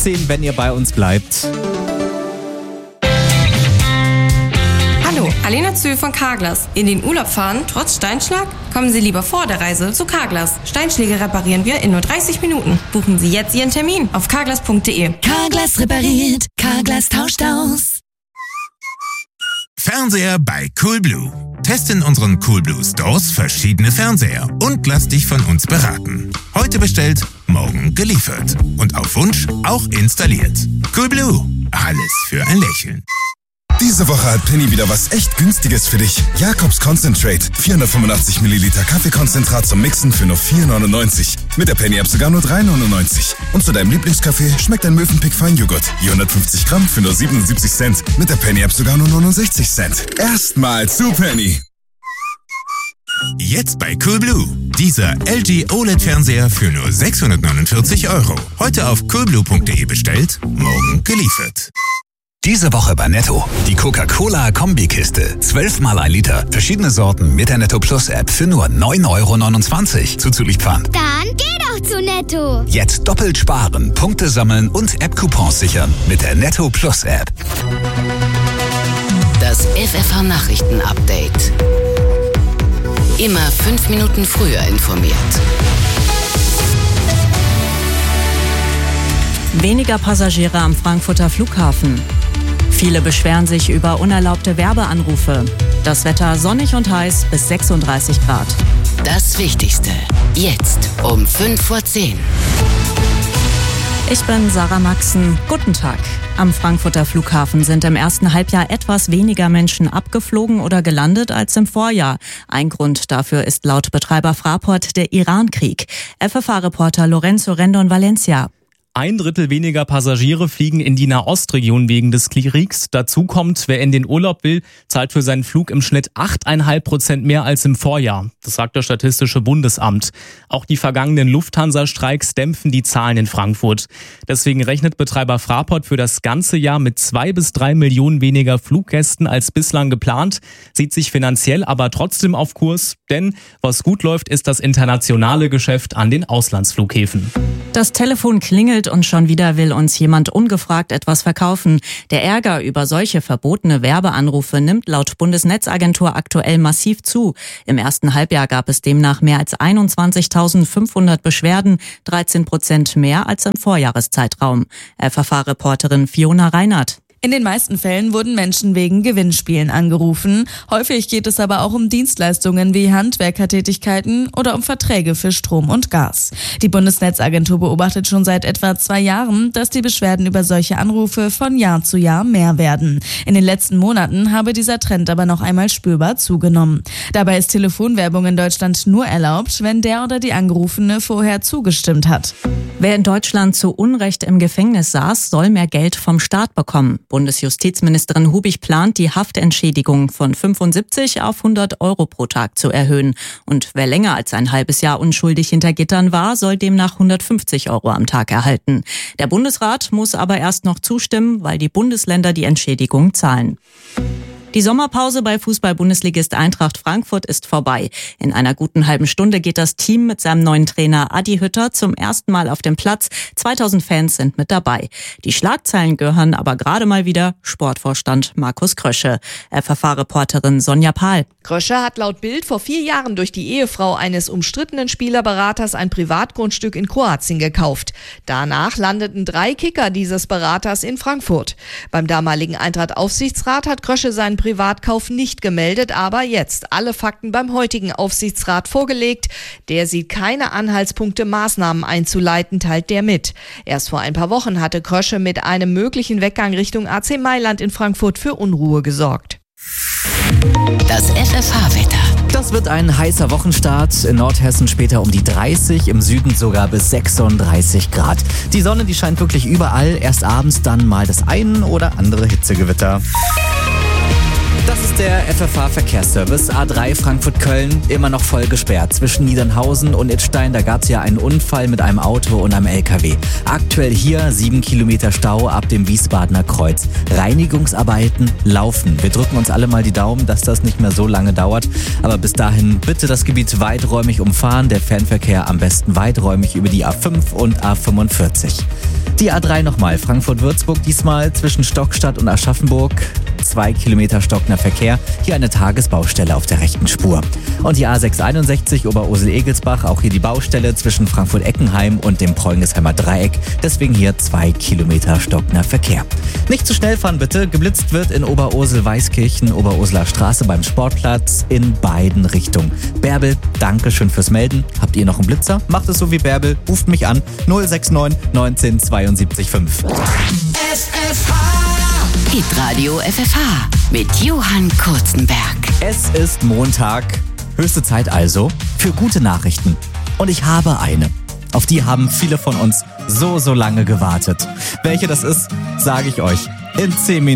10, wenn ihr bei uns bleibt. Hallo, Alena Zöhl von Carglass. In den Urlaub fahren, trotz Steinschlag? Kommen Sie lieber vor der Reise zu Carglass. Steinschläge reparieren wir in nur 30 Minuten. Buchen Sie jetzt Ihren Termin auf carglass.de. Carglass repariert, Carglass tauscht aus. Fernseher bei Coolblue. Teste in unseren Coolblue Stores verschiedene Fernseher und lass dich von uns beraten. Heute bestellt, morgen geliefert. Und auf Wunsch auch installiert. Coolblue. Alles für ein Lächeln. Diese Woche hat Penny wieder was echt Günstiges für dich. Jakobs Concentrate. 485 Milliliter Kaffeekonzentrat zum Mixen für nur 4,99. Mit der Penny-App sogar nur 3,99. Und zu deinem Lieblingskaffee schmeckt ein Mövenpick Feinjoghurt. Je 150 Gramm für nur 77 Cent. Mit der Penny-App sogar nur 69 Cent. Erstmal zu Penny. Jetzt bei Coolblue. Dieser LG OLED-Fernseher für nur 649 €. Heute auf coolblue.de bestellt, morgen geliefert. Diese Woche bei Netto. Die Coca-Cola-Kombikiste. 12 mal 1 Liter. Verschiedene Sorten mit der Netto Plus App für nur 9,29 € zuzüglich Pfand. Dann geh doch zu Netto. Jetzt doppelt sparen, Punkte sammeln und App-Coupons sichern mit der Netto Plus App. Das FFH-Nachrichten-Update. Immer 5 Minuten früher informiert. Weniger Passagiere am Frankfurter Flughafen. Viele beschweren sich über unerlaubte Werbeanrufe. Das Wetter sonnig und heiß bis 36 Grad. Das Wichtigste. Jetzt um 5:10 Uhr. Ich bin Sarah Maxen. Guten Tag. Am Frankfurter Flughafen sind im ersten Halbjahr etwas weniger Menschen abgeflogen oder gelandet als im Vorjahr. Ein Grund dafür ist laut Betreiber Fraport der Iran-Krieg. FFH-Reporter Lorenzo Rendon Valencia. 1/3 weniger Passagiere fliegen in die Nahostregion wegen des Kriegs. Dazu kommt, wer in den Urlaub will, zahlt für seinen Flug im Schnitt 8,5% mehr als im Vorjahr. Das sagt das Statistische Bundesamt. Auch die vergangenen Lufthansa-Streiks dämpfen die Zahlen in Frankfurt. Deswegen rechnet Betreiber Fraport für das ganze Jahr mit 2 bis 3 Millionen weniger Fluggästen als bislang geplant, sieht sich finanziell aber trotzdem auf Kurs, denn was gut läuft, ist das internationale Geschäft an den Auslandsflughäfen. Das Telefon klingelt und schon wieder will uns jemand ungefragt etwas verkaufen. Der Ärger über solche verbotene Werbeanrufe nimmt laut Bundesnetzagentur aktuell massiv zu. Im ersten Halbjahr gab es demnach mehr als 21.500 Beschwerden, 13% mehr als im Vorjahreszeitraum. FFH-Reporterin Fiona Reinhardt. In den meisten Fällen wurden Menschen wegen Gewinnspielen angerufen. Häufig geht es aber auch um Dienstleistungen wie Handwerkertätigkeiten oder um Verträge für Strom und Gas. Die Bundesnetzagentur beobachtet schon seit etwa 2 Jahren, dass die Beschwerden über solche Anrufe von Jahr zu Jahr mehr werden. In den letzten Monaten habe dieser Trend aber noch einmal spürbar zugenommen. Dabei ist Telefonwerbung in Deutschland nur erlaubt, wenn der oder die Angerufene vorher zugestimmt hat. Wer in Deutschland zu Unrecht im Gefängnis saß, soll mehr Geld vom Staat bekommen. Bundesjustizministerin Hubig plant, die Haftentschädigung von 75 auf 100 € pro Tag zu erhöhen. Und wer länger als ein halbes Jahr unschuldig hinter Gittern war, soll demnach 150 € am Tag erhalten. Der Bundesrat muss aber erst noch zustimmen, weil die Bundesländer die Entschädigung zahlen. Die Sommerpause bei Fußball-Bundesligist Eintracht Frankfurt ist vorbei. In einer guten halben Stunde geht das Team mit seinem neuen Trainer Adi Hütter zum ersten Mal auf den Platz. 2000 Fans sind mit dabei. Die Schlagzeilen gehören aber gerade mal wieder Sportvorstand Markus Krösche. FFH-Reporterin Sonja Pahl. Krösche hat laut Bild vor 4 Jahren durch die Ehefrau eines umstrittenen Spielerberaters ein Privatgrundstück in Kroatien gekauft. Danach landeten 3 Kicker dieses Beraters in Frankfurt. Beim damaligen Eintracht-Aufsichtsrat hat Krösche seinen Privatkauf nicht gemeldet, aber jetzt alle Fakten beim heutigen Aufsichtsrat vorgelegt. Der sieht keine Anhaltspunkte, Maßnahmen einzuleiten, teilt der mit. Erst vor ein paar Wochen hatte Krösche mit einem möglichen Weggang Richtung AC Mailand in Frankfurt für Unruhe gesorgt. Das FFH-Wetter. Das wird ein heißer Wochenstart. In Nordhessen später um die 30, im Süden sogar bis 36 Grad. Die Sonne, die scheint wirklich überall. Erst abends dann mal das ein oder andere Hitzegewitter. Das ist der FFH-Verkehrsservice. A3 Frankfurt-Köln, immer noch voll gesperrt. Zwischen Niedernhausen und Idstein, da gab es ja einen Unfall mit einem Auto und einem LKW. Aktuell hier 7 Kilometer Stau ab dem Wiesbadener Kreuz. Reinigungsarbeiten laufen. Wir drücken uns alle mal die Daumen, dass das nicht mehr so lange dauert. Aber bis dahin bitte das Gebiet weiträumig umfahren. Der Fernverkehr am besten weiträumig über die A5 und A45. Die A3 nochmal. Frankfurt-Würzburg diesmal zwischen Stockstadt und Aschaffenburg. 2 Kilometer stockender Verkehr. Hier eine Tagesbaustelle auf der rechten Spur. Und die A661 Oberursel-Egelsbach. Auch hier die Baustelle zwischen Frankfurt-Eckenheim und dem Preungesheimer Dreieck. Deswegen hier 2 Kilometer stockender Verkehr. Nicht zu schnell fahren bitte. Geblitzt wird in Oberursel-Weißkirchen, Oberurseler Straße beim Sportplatz in beiden Richtungen. Bärbel, danke schön fürs Melden. Habt ihr noch einen Blitzer? Macht es so wie Bärbel. Ruft mich an. 069 19 72 5. Hitradio FFH mit Johann Kurzenberg. Es ist Montag. Höchste Zeit also für gute Nachrichten. Und ich habe eine. Auf die haben viele von uns so lange gewartet. Welche das ist, sage ich euch in 10 Minuten.